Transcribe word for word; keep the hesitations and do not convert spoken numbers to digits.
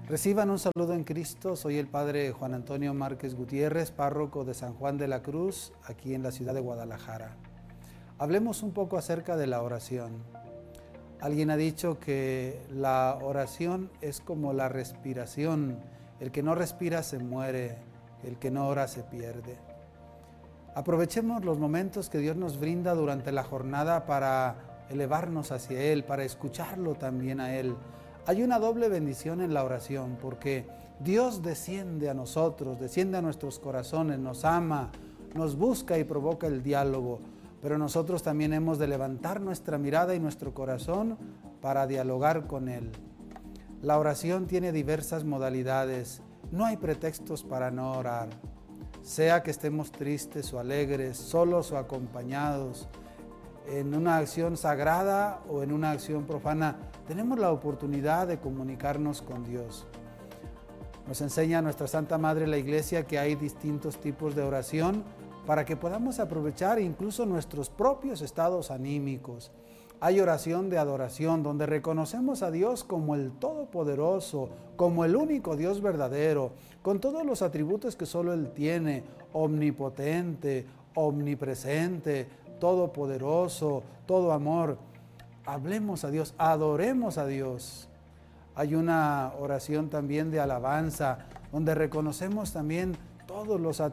Reciban un saludo en Cristo. Soy el Padre Juan Antonio Márquez Gutiérrez, párroco de San Juan de la Cruz, aquí en la ciudad de Guadalajara. Hablemos un poco acerca de la oración. Alguien ha dicho que la oración es como la respiración. El que no respira se muere, el que no ora se pierde. Aprovechemos los momentos que Dios nos brinda durante la jornada para elevarnos hacia Él, para escucharlo también a Él. Hay una doble bendición en la oración, porque Dios desciende a nosotros, desciende a nuestros corazones, nos ama, nos busca y provoca el diálogo, pero nosotros también hemos de levantar nuestra mirada y nuestro corazón para dialogar con Él. La oración tiene diversas modalidades, no hay pretextos para no orar, sea que estemos tristes o alegres, solos o acompañados, en una acción sagrada o en una acción profana, tenemos la oportunidad de comunicarnos con Dios. Nos enseña nuestra Santa Madre la Iglesia que hay distintos tipos de oración para que podamos aprovechar incluso nuestros propios estados anímicos. Hay oración de adoración, donde reconocemos a Dios como el Todopoderoso, como el único Dios verdadero, con todos los atributos que solo Él tiene, omnipotente, omnipresente, todopoderoso, todo amor. Hablemos a Dios, adoremos a Dios. Hay una oración también de alabanza, donde reconocemos también todos los atributos